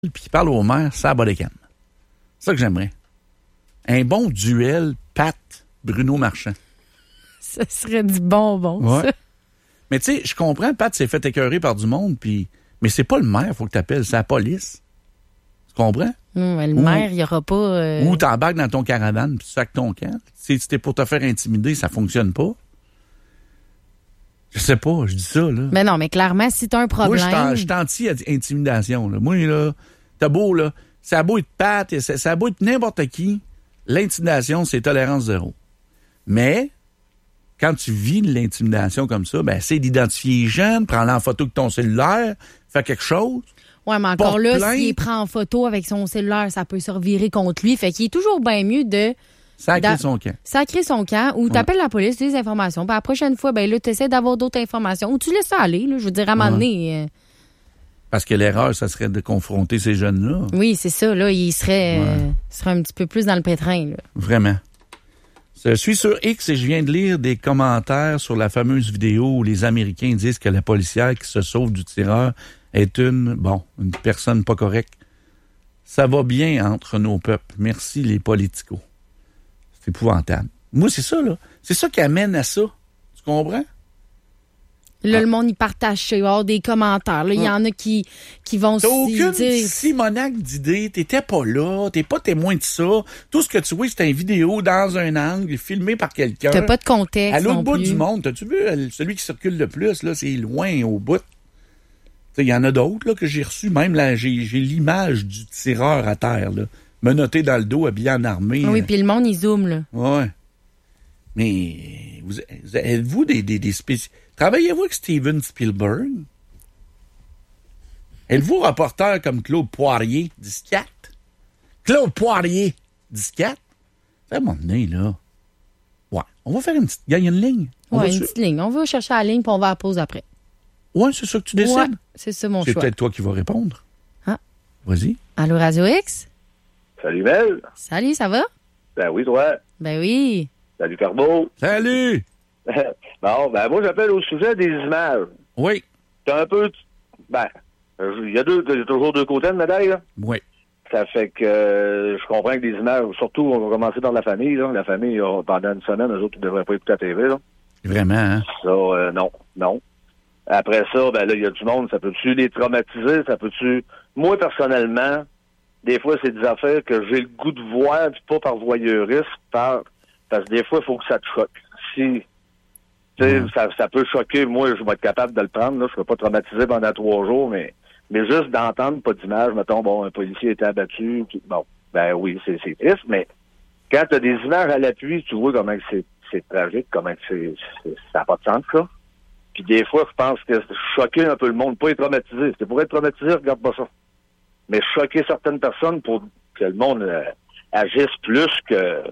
puis qui parle au maire, ça bat les cannes. C'est ça que j'aimerais. Un bon duel Pat-Bruno Marchand. Ça serait du bonbon, ça. Mais tu sais, je comprends, Pat s'est fait écœurer par du monde, mais c'est pas le maire, faut que t'appelles, c'est la police. Tu comprends? Le maire, il n'y aura pas... Ou t'embarques dans ton caravane, puis tu sacs ton camp. Si c'était pour te faire intimider, ça fonctionne pas. Je sais pas, je dis ça, là. Mais non, mais clairement, si t'as un problème... Moi, je suis anti-intimidation, là. Moi, là, t'as beau, là, ça a beau être Pat, ça a beau être n'importe qui, l'intimidation, c'est tolérance zéro. Mais, quand tu vis de l'intimidation comme ça, ben, c'est d'identifier les jeunes, prendre en photo avec ton cellulaire, faire quelque chose. Ouais, mais encore là, s'il prend en photo avec son cellulaire, ça peut se revirer contre lui. Fait qu'il est toujours bien mieux de... Sacrer son camp. Sacrer son camp, ou t'appelles la police, tu as des informations. Puis la prochaine fois, ben là, tu essaies d'avoir d'autres informations. Ou tu laisses ça aller, là, je veux dire, à un moment donné. Parce que l'erreur, ça serait de confronter ces jeunes-là. Oui, c'est ça. Là, il serait un petit peu plus dans le pétrin. Là. Vraiment. Je suis sur X et je viens de lire des commentaires sur la fameuse vidéo où les Américains disent que la policière qui se sauve du tireur est une personne pas correcte. Ça va bien entre nos peuples. Merci les politicos. C'est épouvantable. Moi, c'est ça, là. C'est ça qui amène à ça. Tu comprends? Là, le monde, il partage, il va y avoir des commentaires. Là, il y en a qui vont T'as aucune dire... simonaque d'idées. T'étais pas là. T'es pas témoin de ça. Tout ce que tu vois, c'est une vidéo dans un angle, filmé par quelqu'un. T'as pas de contexte. À l'autre bout plus. du monde, t'as-tu vu celui qui circule le plus, là, c'est loin au bout. Il y en a d'autres là, que j'ai reçus. Même là, j'ai l'image du tireur à terre, là, menotté dans le dos, habillé en armée. Oui, puis le monde, il zoome, là. Ouais. Mais êtes-vous des spécialistes? Travaillez-vous avec Steven Spielberg? Êtes-vous reporter comme Claude Poirier, 14? Claude Poirier, 14? C'est à un moment donné, là. Ouais. On va faire une petite... Gagne une ligne. Oui, une petite ligne. On va chercher la ligne, puis on va à la pause après. Ouais, c'est ça que tu décides? Ouais, c'est ça mon choix. C'est peut-être toi qui vas répondre. Ah. Vas-y. Allô, Radio X? Salut, Mel. Salut, ça va? Ben oui, toi. Ben oui. Salut, Carbo. Salut! Bon, ben moi, j'appelle au sujet des images. Oui. C'est un peu... Ben, il y a toujours deux côtés de médaille, là. Oui. Ça fait que je comprends que des images, surtout, on va commencer par la famille, là. La famille, pendant une semaine, eux autres, ils ne devraient pas écouter la TV, là. Vraiment, hein? Ça, non. Après ça, ben là, il y a du monde, ça peut-tu les traumatiser, ça peut-tu... Moi, personnellement, des fois, c'est des affaires que j'ai le goût de voir, puis pas par voyeurisme, parce que des fois, il faut que ça te choque. Si... Tu sais, ça peut choquer. Moi, je vais être capable de le prendre. Là. Je ne serai pas traumatisé pendant 3 jours, mais juste d'entendre pas d'image, mettons, bon, un policier a été abattu. Bon, ben oui, c'est triste, mais quand tu as des images à l'appui, tu vois comment c'est tragique, comment ça n'a pas de sens, ça. Puis des fois, je pense que choquer un peu le monde, pas être traumatisé. C'est pour être traumatisé, regarde pas ça. Mais choquer certaines personnes pour que le monde agisse plus que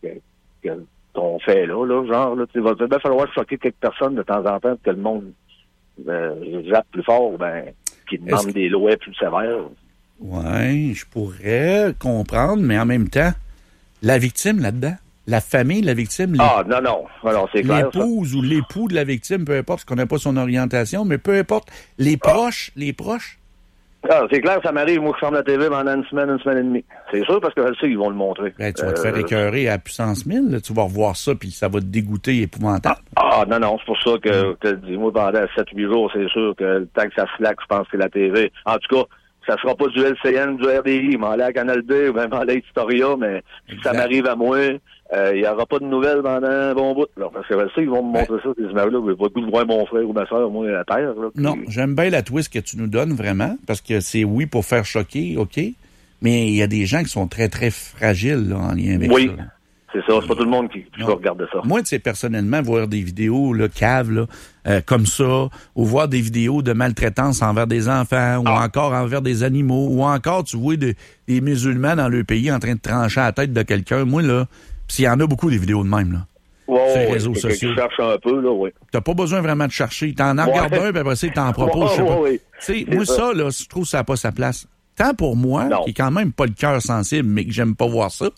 qu'on fait là, genre, là, il va bien falloir choquer quelques personnes de temps en temps que le monde jappe plus fort, qui demande des lois plus sévères. Oui, je pourrais comprendre, mais en même temps, la victime là-dedans, la famille de la victime, non, c'est clair. L'épouse ou l'époux de la victime, peu importe, parce qu'on n'a pas son orientation, mais peu importe, les proches. Ah, c'est clair, ça m'arrive, moi, je ferme la TV pendant une semaine et demie. C'est sûr, parce que je sais qu'ils vont le montrer. Ben, tu vas te faire écœurer à puissance 1000, là. Tu vas revoir ça, puis ça va te dégoûter épouvantable. Non, c'est pour ça que je te dis, moi, pendant 7-8 jours, c'est sûr que le temps que ça slack, je pense que la TV. En tout cas, ça sera pas du LCN, du RDI, m'en aller à Canal D ou même aller à Historia, mais si ça m'arrive à moi, il n'y aura pas de nouvelles pendant un bon bout. Là, parce que je sais qu'ils vont me montrer ça, ces images-là. Je n'ai pas le goût de voir mon frère ou ma soeur, moi, à terre. Là, non, j'aime bien la twist que tu nous donnes, vraiment, parce que c'est oui pour faire choquer, OK, mais il y a des gens qui sont très, très fragiles là, en lien avec ça. Oui, c'est ça. C'est pas tout le monde qui peut regarder ça. Moi, tu sais, personnellement, voir des vidéos là, caves là, comme ça, ou voir des vidéos de maltraitance envers des enfants, ou encore envers des animaux, ou encore, tu vois, des musulmans dans le pays en train de trancher la tête de quelqu'un. Moi, là, s'il y en a beaucoup des vidéos de même, là. Sur les réseaux sociaux. Tu cherches un peu, là, oui. T'as pas besoin vraiment de chercher. T'en regardes un, puis après ça, t'en proposes. Tu sais, moi, ça, là, je trouve que ça n'a pas sa place. Tant pour moi, qui est quand même pas le cœur sensible, mais que j'aime pas voir ça,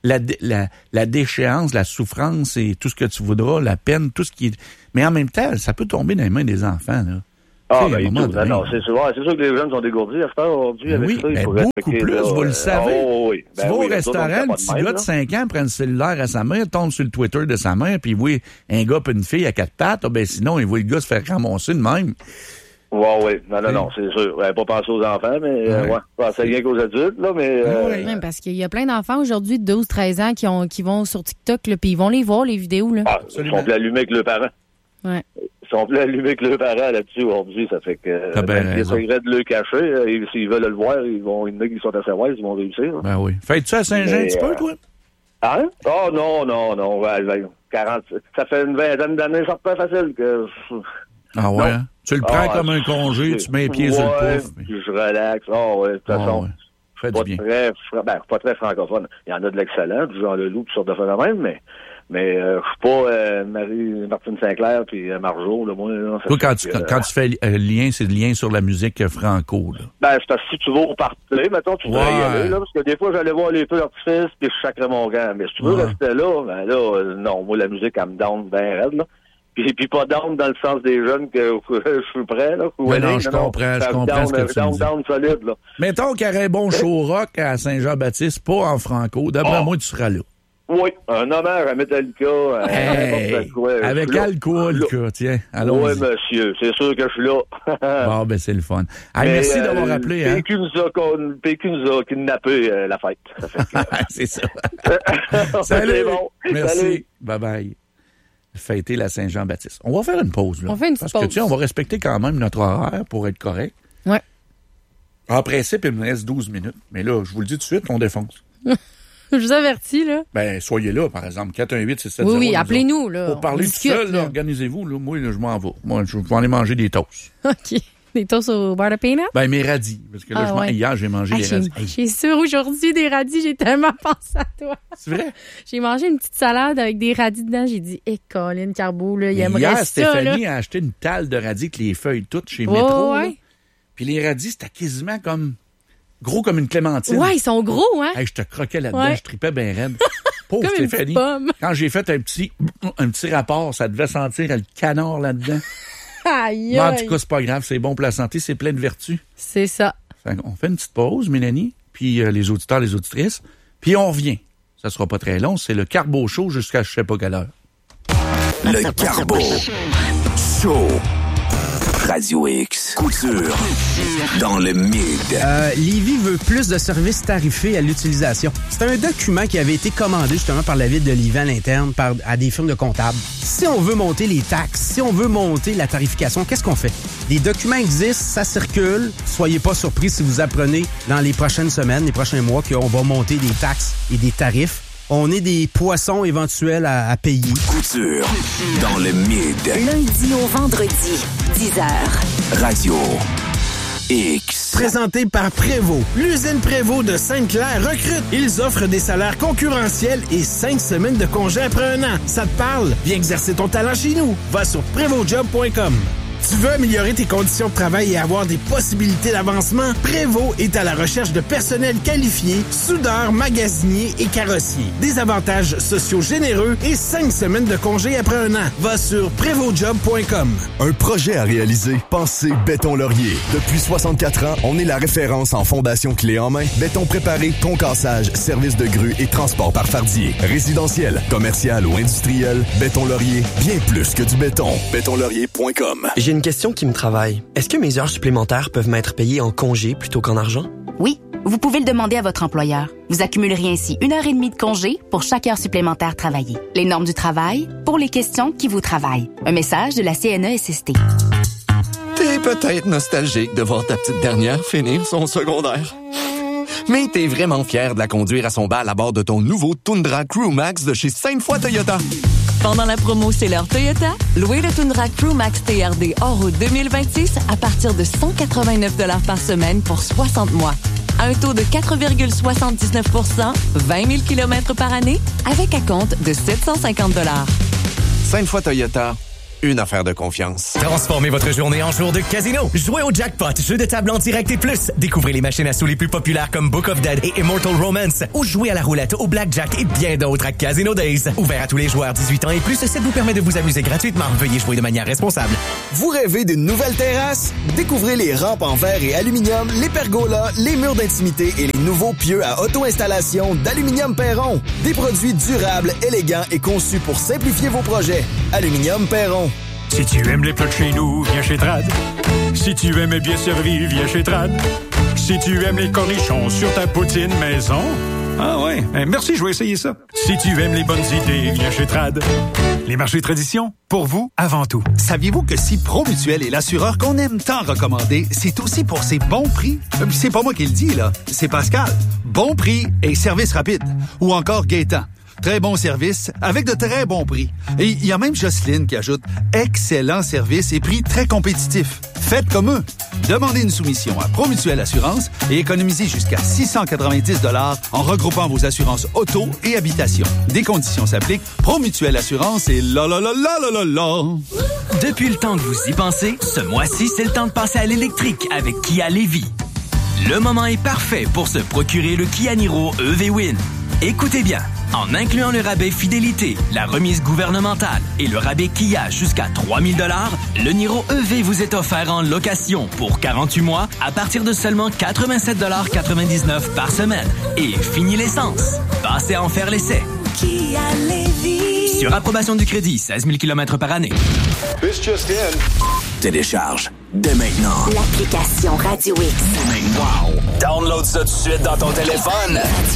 la déchéance, la souffrance et tout ce que tu voudras, la peine, tout ce qui est... Mais en même temps, ça peut tomber dans les mains des enfants, là. Ah, Tu sais, à un ben, moment tout. donné. Non, c'est sûr que les jeunes sont dégourdis à cette heure aujourd'hui. Ben avec oui, ça, il ben faut beaucoup respecter, plus, là, vous le savez. oui. Tu vas au oui, restaurant, nous autres, on le fait petit pas de gars même, de là. 5 ans prend le cellulaire à sa main, il tombe sur le Twitter de sa mère, puis il voit un gars et une fille à 4 pattes. Ah, ben sinon, il voit le gars se faire ramasser de même. Oui. Non, c'est sûr. Pas penser aux enfants, mais c'est rien qu'aux adultes, là, mais... Oui. Ouais, parce qu'il y a plein d'enfants aujourd'hui de 12-13 ans qui vont sur TikTok, là, puis ils vont les voir, les vidéos. Là. Ah, ils sont plus allumés avec leurs parents. Ouais. Ils sont plus allumés que leurs parents là-dessus aujourd'hui. Ça fait que T'as bien ils raison. essaieraient de le cacher. S'ils veulent le voir, il y en a qui sont assez wise, ils vont réussir. Hein. Ben oui. Fais-tu à Saint-Jean un petit peu, toi? Hein? Oh non. Ouais, 40. Ça fait une vingtaine d'années, ça pas facile que... Ah ouais? Hein? Tu le prends comme un congé, tu mets les pieds sur le pouf. Puis je relaxe. De toute façon, Fais du bien. pas très francophone. Il y en a de l'excellent, du genre le loup, toutes sortes de phénomènes, même, mais je suis pas Martine Sinclair puis Marjo, là, moi. Là, Toi, quand tu fais lien, c'est le lien sur la musique franco, là. Ben, c'est parce que si tu vas au party, mettons, tu voudrais y aller, là, parce que des fois, j'allais voir les feux d'artifice puis je sacrais mon gant. Mais si tu veux rester là, ben là, non, moi, la musique, elle me down bien raide, là. Puis pas down dans le sens des jeunes que je suis prêt, là. Mais non, je comprends ce que tu dis. Down solide, là. Mettons qu'il y aurait un bon show rock à Saint-Jean-Baptiste, pas en franco. D'après moi, tu seras là. Oui, un hommage à Metallica, n'importe quoi. Avec alcool, tiens. Allons-y. Oui, monsieur, c'est sûr que je suis là. Bon, ben c'est le fun. Hey, merci d'avoir appelé. Hein? PQ nous a kidnappé la fête. Ça fait que... c'est ça. Salut. C'est bon. Merci. Salut. Bye-bye. Fêter la Saint-Jean-Baptiste. On va faire une pause. Là, on fait une petite pause. Parce que, pause. on va respecter quand même notre horaire pour être correct. Ouais. En principe, il me reste 12 minutes. Mais là, je vous le dis tout de suite, on défonce. Je vous avertis, là. Ben, soyez là, par exemple. 418-670. Oui, appelez-nous, là. Pour parler tout seul, là, organisez-vous. Là. Moi, là, je m'en vais. Moi, je vais aller manger des toasts. OK. Des toasts au beurre de peanut? Ben, mes radis. Parce que là, hier, j'ai mangé des radis. J'ai sûr aujourd'hui des radis. J'ai tellement pensé à toi. C'est vrai? J'ai mangé une petite salade avec des radis dedans. J'ai dit, Colin Carbeau, là, il aimerait hier, ça, Stéphanie là. a acheté une talle de radis avec les feuilles toutes chez Métro. Ouais. Là. Puis les radis, c'était quasiment comme... gros comme une clémentine. Ouais, ils sont gros, hein? Hey, je te croquais là-dedans, je tripais bien raide. Pauvre comme Stéphanie. une pomme. Quand j'ai fait un petit rapport, ça devait sentir le canard là-dedans. Aïe, Mais en tout cas, c'est pas grave, c'est bon pour la santé, c'est plein de vertus. C'est ça. On fait une petite pause, Mélanie, puis les auditeurs, les auditrices, puis on revient. Ça sera pas très long, c'est le Carbo Show jusqu'à je sais pas quelle heure. Le Carbo Show. Radio X. Couture. Dans le mid. Lévis veut plus de services tarifés à l'utilisation. C'est un document qui avait été commandé justement par la ville de Lévis à l'interne à des firmes de comptables. Si on veut monter les taxes, si on veut monter la tarification, qu'est-ce qu'on fait? Les documents existent, ça circule. Soyez pas surpris si vous apprenez dans les prochaines semaines, les prochains mois qu'on va monter des taxes et des tarifs. On est des poissons éventuels à payer. Couture. Dans le mid. Lundi au vendredi, 10h. Radio X. Présenté par Prévost. L'usine Prévost de Sainte-Claire recrute. Ils offrent des salaires concurrentiels et 5 semaines de congé après un an. Ça te parle? Viens exercer ton talent chez nous. Va sur prévostjob.com. Tu veux améliorer tes conditions de travail et avoir des possibilités d'avancement? Prévost est à la recherche de personnel qualifié, soudeurs, magasiniers et carrossiers. Des avantages sociaux généreux et 5 semaines de congé après un an. Va sur prévostjob.com. Un projet à réaliser? Pensez Béton Laurier. Depuis 64 ans, on est la référence en fondation clé en main. Béton préparé, concassage, service de grue et transport par fardier. Résidentiel, commercial ou industriel, Béton Laurier, bien plus que du béton. Bétonlaurier.com. J'ai une question qui me travaille. Est-ce que mes heures supplémentaires peuvent m'être payées en congé plutôt qu'en argent? Oui, vous pouvez le demander à votre employeur. Vous accumuleriez ainsi 1h30 de congé pour chaque heure supplémentaire travaillée. Les normes du travail pour les questions qui vous travaillent. Un message de la CNESST. T'es peut-être nostalgique de voir ta petite dernière finir son secondaire. Mais t'es vraiment fier de la conduire à son bal à bord de ton nouveau Tundra Crew Max de chez Sainte-Foy Toyota. Pendant la promo C'est l'heure Toyota, louez le Tundra Crew Max TRD hors route 2026 à partir de 189 $ par semaine pour 60 mois. À un taux de 4,79 %, 20 000 km par année, avec un compte de 750 $. Sainte-Foy Toyota, une affaire de confiance. Transformez votre journée en jour de casino. Jouez au jackpot, jeu de table en direct et plus. Découvrez les machines à sous les plus populaires comme Book of Dead et Immortal Romance. Ou jouez à la roulette, au blackjack et bien d'autres à Casino Days. Ouvert à tous les joueurs 18 ans et plus, ça vous permet de vous amuser gratuitement. Veuillez jouer de manière responsable. Vous rêvez d'une nouvelle terrasse? Découvrez les rampes en verre et aluminium, les pergolas, les murs d'intimité et les nouveaux pieux à auto-installation d'Aluminium Perron. Des produits durables, élégants et conçus pour simplifier vos projets. Aluminium Perron. Si tu aimes les plats de chez nous, viens chez Trad. Si tu aimes bien servi, viens chez Trad. Si tu aimes les cornichons sur ta poutine maison... Ah ouais, merci, je vais essayer ça. Si tu aimes les bonnes idées, viens chez Trad. Les marchés tradition, pour vous, avant tout. Saviez-vous que si Promutuel est l'assureur qu'on aime tant recommander, c'est aussi pour ses bons prix? C'est pas moi qui le dis, là. C'est Pascal. Bon prix et service rapide. Ou encore Gaétan. Très bon service, avec de très bons prix. Et il y a même Jocelyne qui ajoute « Excellent service et prix très compétitif ». Faites comme eux. Demandez une soumission à Promutuel Assurance et économisez jusqu'à 690 $ en regroupant vos assurances auto et habitation. Des conditions s'appliquent. Promutuel Assurance et la. Depuis le temps que vous y pensez, ce mois-ci, c'est le temps de passer à l'électrique avec Kia Lévis. Le moment est parfait pour se procurer le Kia Niro EV-Win. Écoutez bien, en incluant le rabais fidélité, la remise gouvernementale et le rabais Kia jusqu'à 3 000 $, le Niro EV vous est offert en location pour 48 mois à partir de seulement 87,99 $ par semaine. Et fini l'essence. Passez à en faire l'essai. Kia Lévis. Sur approbation du crédit, 16 000 km par année. This just in. Télécharge dès maintenant l'application Radio X. Wow! Download ça tout de suite dans ton téléphone.